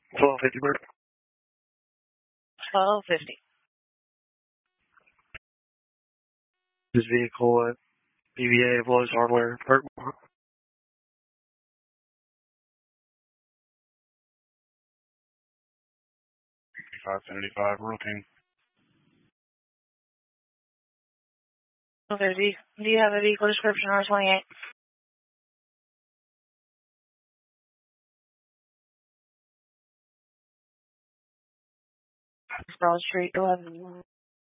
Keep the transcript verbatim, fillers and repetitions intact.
twelve fifty, Bert. twelve fifty. This vehicle at B B A of Lowe's Hardware, Bert. five seventy-five, routine. twelve fifty. Do you have a vehicle description R twenty-eight? Broad Street, eleven.